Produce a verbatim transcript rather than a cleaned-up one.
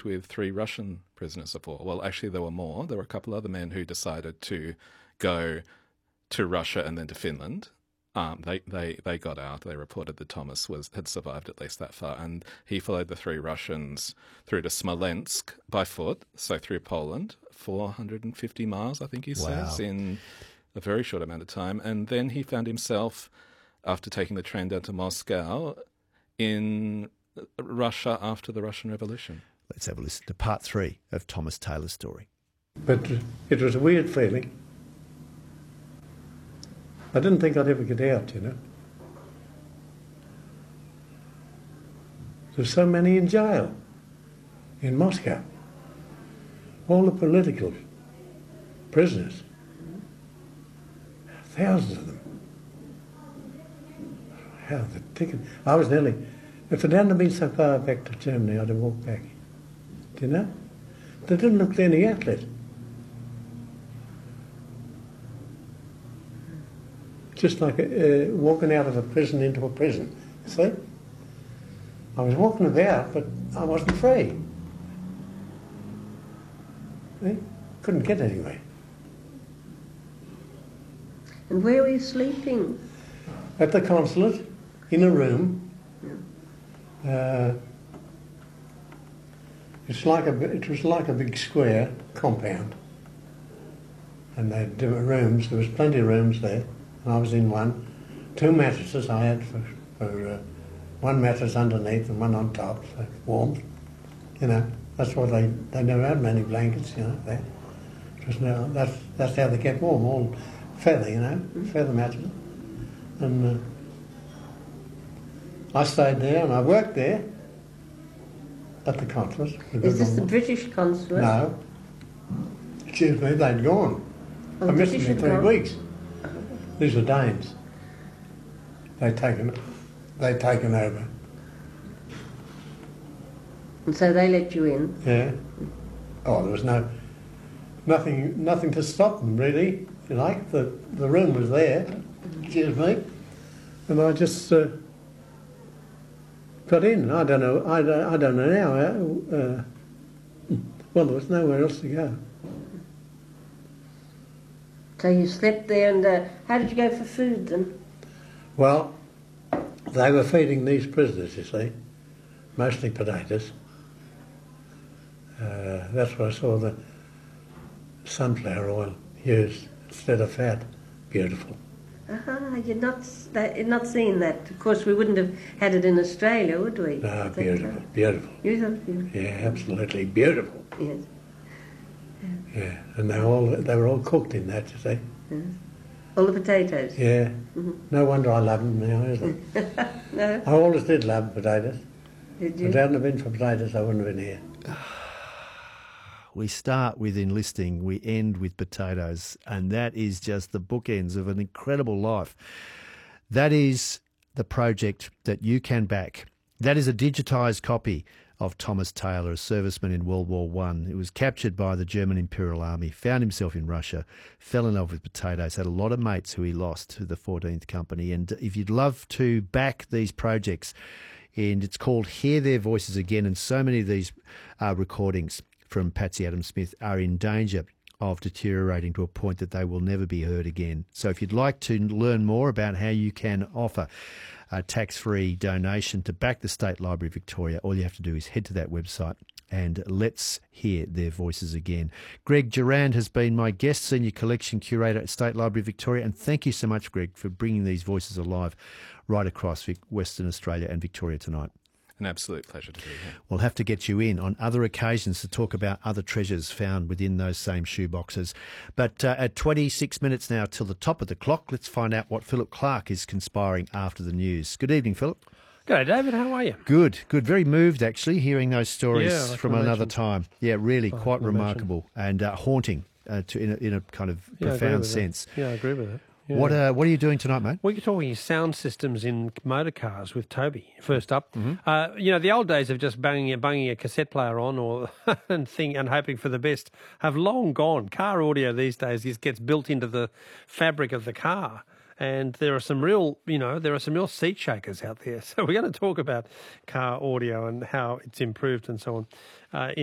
left with three Russian prisoners of war. Well, actually, there were more. There were a couple other men who decided to go to Russia and then to Finland. Um, they, they, they got out. They reported that Thomas was had survived at least that far, and he followed the three Russians through to Smolensk by foot, so through Poland, four hundred fifty miles, I think he Wow. says, in a very short amount of time. And then he found himself, after taking the train down to Moscow, in Russia after the Russian Revolution. Let's have a listen to part three of Thomas Taylor's story. But it was a weird feeling. I didn't think I'd ever get out, you know. There's so many in jail in Moscow. All the political prisoners. Thousands of them. How the ticket... I was nearly... If it hadn't been so far back to Germany, I'd have walked back. Do you know? There didn't look any outlet. Just like uh, walking out of a prison into a prison, you see? I was walking about, but I wasn't free. See? Couldn't get anywhere. And where were you sleeping? At the consulate, in a room. Uh, it's like a, it was like a big square compound. And they had different rooms. There was plenty of rooms there. And I was in one. Two mattresses I had for, for uh, one mattress underneath and one on top for warmth. You know, that's what they, they never had many blankets, you know, there. It was now, that's, that's how they kept warm, all feather, you know, feather mattresses. And uh, I stayed there and I worked there at the consulate. Is this the British consulate? No. Excuse me, they'd gone. Oh, I missed British them in had three gone? weeks. These were Danes. They'd taken, they'd taken over. And so they let you in? Yeah. Oh, there was no, nothing, nothing to stop them really. If you like, the the room was there. Excuse me. And I just uh, got in. I don't know. I don't, I don't know now. Uh, well, there was nowhere else to go. So you slept there, and uh, how did you go for food then? Well, they were feeding these prisoners, you see, mostly potatoes. Uh, that's where I saw the sunflower oil used instead of fat. Beautiful. Ah, you're not, you're not seeing that. Of course, we wouldn't have had it in Australia, would we? No, That, beautiful, uh, beautiful. You thought beautiful? Yeah, absolutely beautiful. Yes. Yeah, and they were all they were all cooked in that, you see. Yes. All the potatoes? Yeah. Mm-hmm. No wonder I love them now, is it? No? I always did love potatoes. Did If you? it hadn't have been for potatoes, I wouldn't have been here. We start with enlisting, we end with potatoes, and that is just the bookends of an incredible life. That is the project that you can back. That is a digitised copy of Thomas Taylor, a serviceman in World War One. He was captured by the German Imperial Army, found himself in Russia, fell in love with potatoes, had a lot of mates who he lost to the fourteenth Company. And if you'd love to back these projects, and it's called Hear Their Voices Again, and so many of these uh, recordings from Patsy Adams Smith are in danger of deteriorating to a point that they will never be heard again. So if you'd like to learn more about how you can offer a tax-free donation to back the State Library of Victoria, all you have to do is head to that website and let's hear their voices again. Greg Durand has been my guest, Senior Collection Curator at State Library of Victoria, and thank you so much, Greg, for bringing these voices alive right across Western Australia and Victoria tonight. An absolute pleasure to be here. We'll have to get you in on other occasions to talk about other treasures found within those same shoeboxes. But uh, at twenty-six minutes now till the top of the clock, let's find out what Philip Clark is conspiring after the news. Good evening, Philip. G'day, David. How are you? Good, good. Very moved, actually, hearing those stories Yeah, I from can another imagine. time. Yeah, really I quite can imagine. remarkable and uh, haunting uh, to, in, a, in a kind of Yeah, I agree profound with that. sense. Yeah, I agree with that. Yeah. What uh, What are you doing tonight, mate? We're talking sound systems in motor cars with Toby. First up, Mm-hmm. uh, you know, the old days of just banging a, banging a cassette player on or and thing and hoping for the best have long gone. Car audio these days just gets built into the fabric of the car. And there are some real, you know, there are some real seat shakers out there. So we're going to talk about car audio and how it's improved and so on. Uh, in